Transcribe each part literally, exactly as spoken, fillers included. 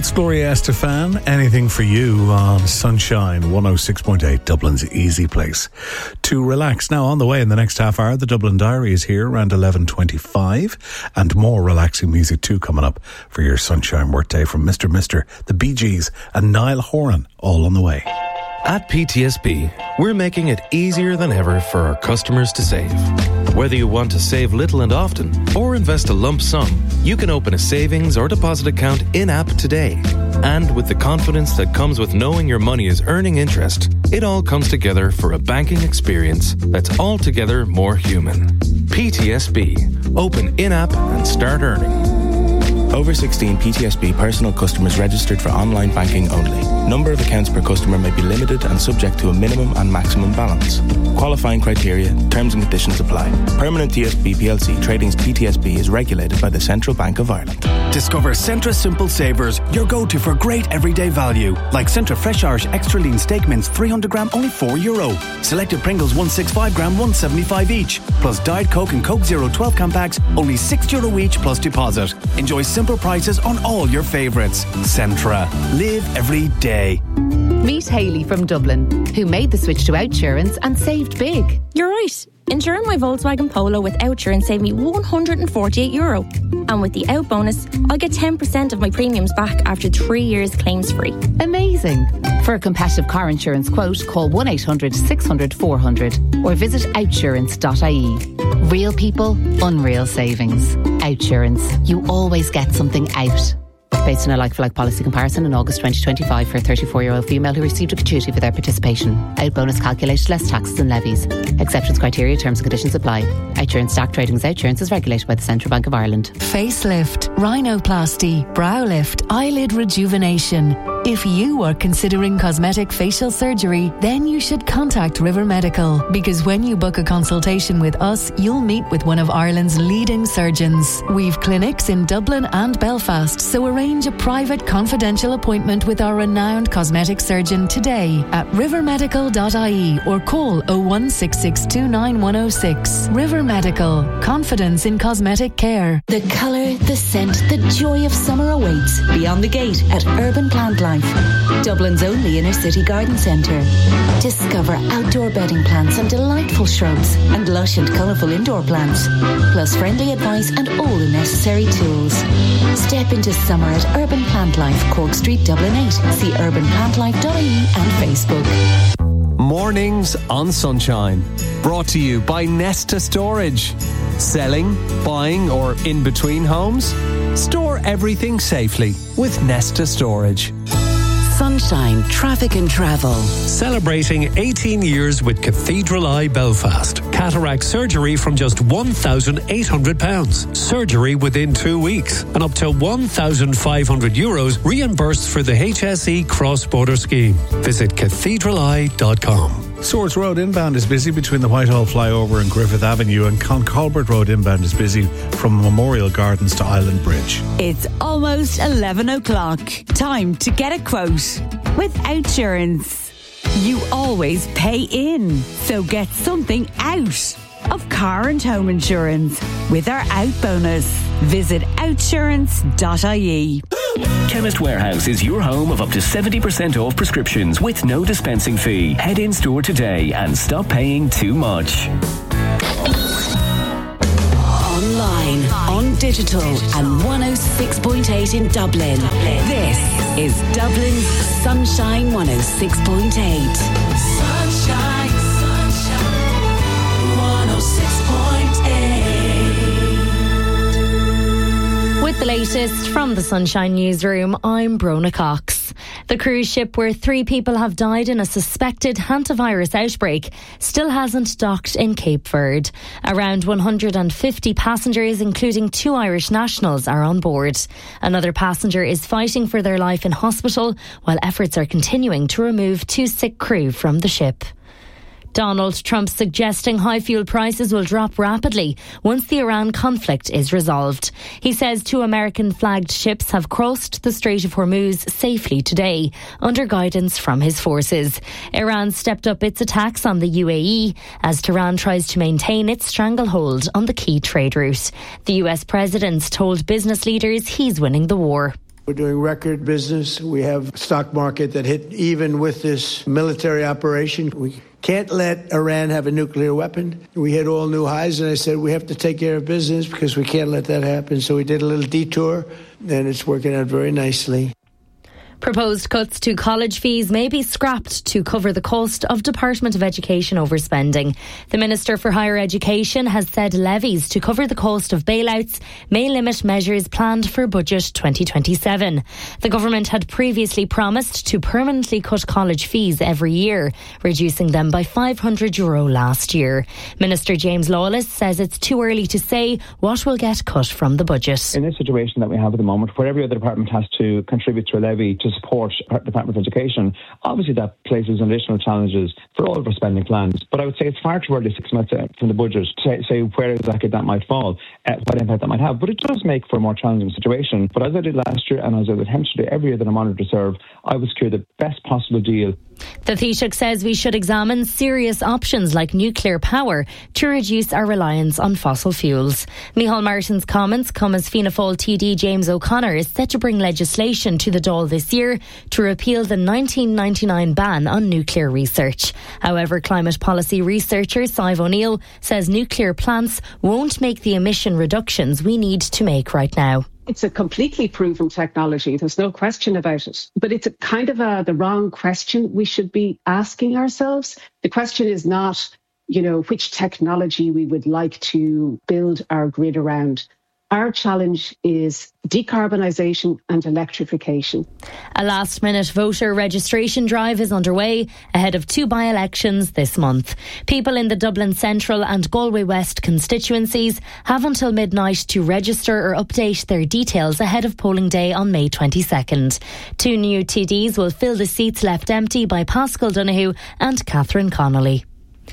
That's Gloria Estefan. Anything for you on Sunshine one oh six point eight, Dublin's easy place to relax. Now, on the way in the next half hour, the Dublin Diary is here around eleven twenty-five, and more relaxing music too coming up for your Sunshine workday from Mister Mister, the Bee Gees, and Niall Horan, all on the way. At P T S B, we're making it easier than ever for our customers to save. Whether you want to save little and often or invest a lump sum, you can open a savings or deposit account in-app today. And with the confidence that comes with knowing your money is earning interest, it all comes together for a banking experience that's altogether more human. P T S B. Open in-app and start earning. Over sixteen P T S B personal customers registered for online banking only. Number of accounts per customer may be limited and subject to a minimum and maximum balance. Qualifying criteria, terms and conditions apply. Permanent T S B P L C Trading's P T S B is regulated by the Central Bank of Ireland. Discover Centra Simple Savers, your go-to for great everyday value. Like Centra Fresh Irish Extra Lean Steak Mince three hundred gram, only four euro. Selected Pringles one sixty-five gram, one seventy-five each. Plus Diet Coke and Coke Zero twelve can packs, only six euro each plus deposit. Enjoy simple prices on all your favourites. Centra. Live every day. Meet Hayley from Dublin, who made the switch to Outsurance and saved big. You're right. Insuring my Volkswagen Polo with Outsurance saved me one hundred forty-eight euro. And with the Out bonus, I'll get ten percent of my premiums back after three years claims free. Amazing. For a competitive car insurance quote, call one eight hundred six hundred four hundred or visit outsurance dot I E. Real people, unreal savings. Outsurance. You always get something out. Based on a like-for-like policy comparison in August twenty twenty-five for a thirty-four-year-old female who received a gratuity for their participation. Out bonus calculated less taxes and levies. Exceptions, criteria, terms and conditions apply. Outsurance Stack Trading's Outsurance is regulated by the Central Bank of Ireland. Facelift, rhinoplasty, brow lift, eyelid rejuvenation. If you are considering cosmetic facial surgery, then you should contact River Medical, because when you book a consultation with us, you'll meet with one of Ireland's leading surgeons. We've clinics in Dublin and Belfast, so arrange a private confidential appointment with our renowned cosmetic surgeon today at river medical dot I E or call oh one six six two nine one oh six. River Medical. Confidence in cosmetic care. The colour, the scent, the joy of summer awaits beyond the gate at Urban Plant Life, Dublin's only inner city garden centre. Discover outdoor bedding plants and delightful shrubs and lush and colourful indoor plants, plus friendly advice and all the necessary tools. Step into summer at Urban Plant Life, Cork Street, Dublin eight. See urban plant life dot I E and Facebook. Mornings on Sunshine. Brought to you by Nesta Storage. Selling, buying or in between homes? Store everything safely with Nesta Storage. Sunshine Traffic and Travel. Celebrating eighteen years with Cathedral Eye Belfast. Cataract surgery from just one thousand eight hundred pounds. Surgery within two weeks. And up to one thousand five hundred euros reimbursed for the H S E cross-border scheme. Visit cathedral eye dot com. Swords Road inbound is busy between the Whitehall flyover and Griffith Avenue, and Concolbert Road inbound is busy from Memorial Gardens to Island Bridge. It's almost eleven o'clock. Time to get a quote with Outsurance. You always pay in, so get something out of car and home insurance with our Out bonus. Visit outsurance dot I E. Chemist Warehouse is your home of up to seventy percent off prescriptions with no dispensing fee. Head in store today and stop paying too much. Online, on digital, and one oh six point eight in Dublin. This is Dublin's Sunshine one oh six point eight. Sunshine, sunshine, one oh six point eight. With the latest from the Sunshine Newsroom, I'm Brona Cox. The cruise ship where three people have died in a suspected hantavirus outbreak still hasn't docked in Cape Verde. Around one hundred fifty passengers, including two Irish nationals, are on board. Another passenger is fighting for their life in hospital, while efforts are continuing to remove two sick crew from the ship. Donald Trump suggesting high fuel prices will drop rapidly once the Iran conflict is resolved. He says two American-flagged ships have crossed the Strait of Hormuz safely today, under guidance from his forces. Iran stepped up its attacks on the U A E as Tehran tries to maintain its stranglehold on the key trade route. The U S president told business leaders he's winning the war. We're doing record business. We have a stock market that hit even with this military operation. We can't let Iran have a nuclear weapon. We hit all new highs, and I said we have to take care of business because we can't let that happen. So we did a little detour, and it's working out very nicely. Proposed cuts to college fees may be scrapped to cover the cost of Department of Education overspending. The Minister for Higher Education has said levies to cover the cost of bailouts may limit measures planned for Budget twenty twenty-seven. The government had previously promised to permanently cut college fees every year, reducing them by five hundred euro last year. Minister James Lawless says it's too early to say what will get cut from the budget. In this situation that we have at the moment, where every other department has to contribute to a levy to support Department of Education, obviously that places additional challenges for all of our spending plans. But I would say it's far too early, six months from the budget, to say, say where exactly that might fall, uh, what impact that might have. But it does make for a more challenging situation. But as I did last year, and as I would attempt to do every year that I'm honoured to serve, I would secure the best possible deal. The Taoiseach says we should examine serious options like nuclear power to reduce our reliance on fossil fuels. Micheál Martin's comments come as Fianna Fáil T D James O'Connor is set to bring legislation to the Dáil this year to repeal the nineteen ninety-nine ban on nuclear research. However, climate policy researcher Sive O'Neill says nuclear plants won't make the emission reductions we need to make right now. It's a completely proven technology. There's no question about it. But it's a kind of a, the wrong question we should be asking ourselves. The question is not, you know, which technology we would like to build our grid around. Our challenge is decarbonisation and electrification. A last-minute voter registration drive is underway ahead of two by-elections this month. People in the Dublin Central and Galway West constituencies have until midnight to register or update their details ahead of polling day on May twenty-second. Two new T Ds will fill the seats left empty by Paschal Donoghue and Catherine Connolly.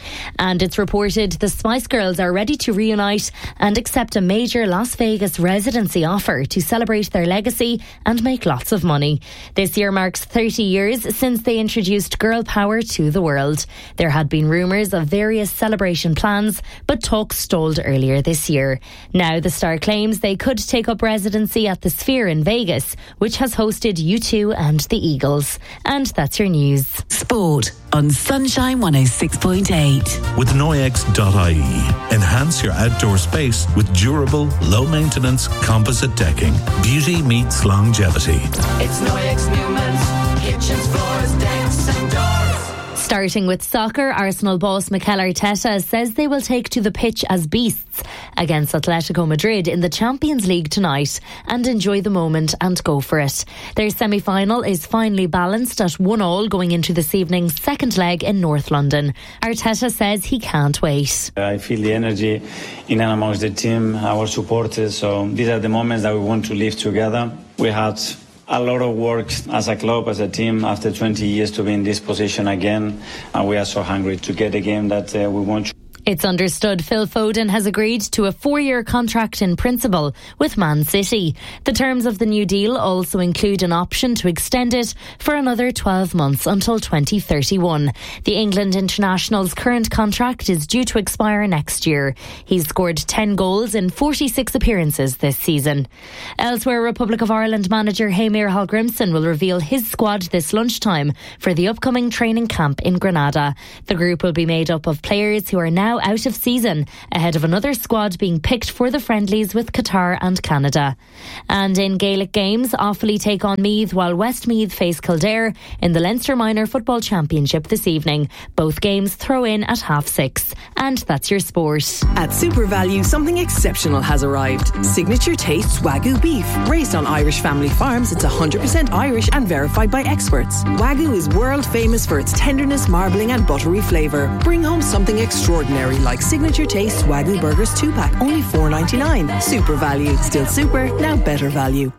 And it's reported the Spice Girls are ready to reunite and accept a major Las Vegas residency offer to celebrate their legacy and make lots of money. This year marks thirty years since they introduced girl power to the world. There had been rumours of various celebration plans, but talks stalled earlier this year. Now the star claims they could take up residency at the Sphere in Vegas, which has hosted U two and the Eagles. And that's your news. Sport on Sunshine one oh six point eight. With Noyex dot I E, enhance your outdoor space with durable, low-maintenance composite decking. Beauty meets longevity. It's Noyex Newman's kitchens, floors, decks and doors. Starting with soccer, Arsenal boss Mikel Arteta says they will take to the pitch as beasts against Atletico Madrid in the Champions League tonight and enjoy the moment and go for it. Their semi-final is finely balanced at one all going into this evening's second leg in North London. Arteta says he can't wait. I feel the energy in and amongst the team, our supporters, so these are the moments that we want to live together. We had a lot of work as a club, as a team, after twenty years to be in this position again. And we are so hungry to get a game that uh, we want to. It's understood Phil Foden has agreed to a four-year contract in principle with Man City. The terms of the new deal also include an option to extend it for another twelve months until twenty thirty-one. The England international's current contract is due to expire next year. He's scored ten goals in forty-six appearances this season. Elsewhere, Republic of Ireland manager Heimir Hallgrimsson will reveal his squad this lunchtime for the upcoming training camp in Granada. The group will be made up of players who are now out of season ahead of another squad being picked for the friendlies with Qatar and Canada. And in Gaelic games, Offaly take on Meath while Westmeath face Kildare in the Leinster Minor Football Championship this evening. Both games throw in at half six. And that's your sport. At Super Value, something exceptional has arrived. Signature Tastes Wagyu beef. Raised on Irish family farms, it's one hundred percent Irish and verified by experts. Wagyu is world famous for its tenderness, marbling and buttery flavour. Bring home something extraordinary like Signature Taste Wagyu Burgers two pack, only four ninety-nine. Super value. Still super, now better value.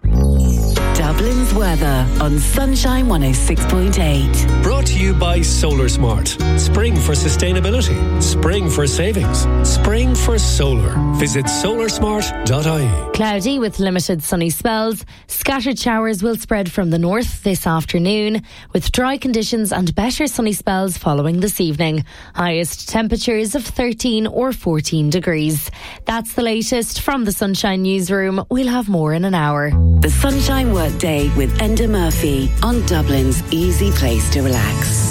Dublin's weather on Sunshine one oh six point eight. Brought to you by Solar Smart. Spring for sustainability. Spring for savings. Spring for solar. Visit solar smart dot I E. Cloudy with limited sunny spells. Scattered showers will spread from the north this afternoon, with dry conditions and better sunny spells following this evening. Highest temperatures of thirteen or fourteen degrees. That's the latest from the Sunshine Newsroom. We'll have more in an hour. The Sunshine weather day with Enda Murphy on Dublin's easy place to relax.